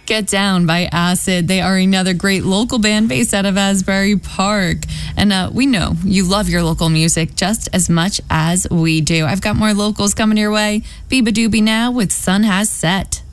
Get Down by Acid. They are another great local band based out of Asbury Park. And we know you love your local music just as much as we do. I've got more locals coming your way. Biba Doobie now with Sun Has Set.